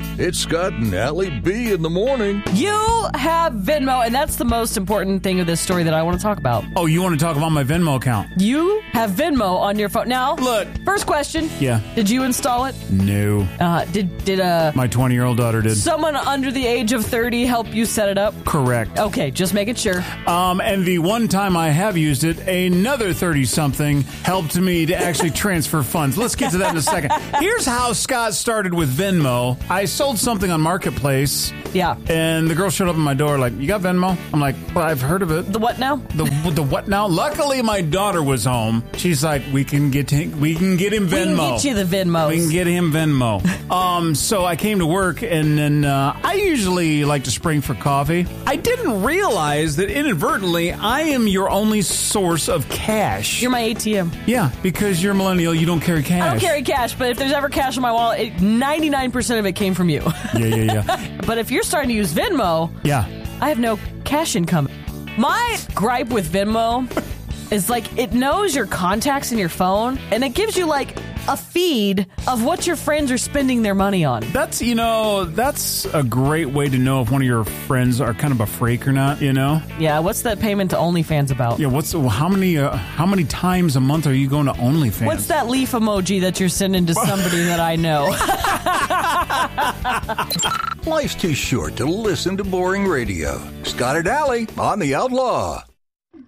It's Scott and Allie B in the morning. You have Venmo, and that's the most important thing of this story that I want to talk about. Oh, you want to talk about my Venmo account? You have Venmo on your phone. Now, look. First question. Yeah. Did you install it? No. Did my 20-year-old daughter did. Someone under the age of 30 help you set it up? Correct. Okay, just making sure. And the one time I have used it, another 30-something helped me to actually transfer funds. Let's get to that in a second. Here's how Scott started with Venmo. I sold something on Marketplace. Yeah. And the girl showed up at my door like, you got Venmo? I'm like, well, I've heard of it. The what now? The what now? Luckily, my daughter was home. She's like, we can get him Venmo. We can get you the Venmos. We can get him Venmo. So I came to work, and then I usually like to spring for coffee. I didn't realize that inadvertently, I am your only source of cash. You're my ATM. Yeah, because you're a millennial, you don't carry cash. I don't carry cash, but if there's ever cash in my wallet, 99% of it came from you. Yeah. But if you're starting to use Venmo, yeah, I have no cash income. My gripe with Venmo is like it knows your contacts in your phone, and it gives you like a feed of what your friends are spending their money on. That's a great way to know if one of your friends are kind of a freak or not, you know? Yeah, what's that payment to OnlyFans about? Yeah, how many times a month are you going to OnlyFans? What's that leaf emoji that you're sending to somebody that I know? Life's too short to listen to boring radio. Scott and Allie on the Outlaw.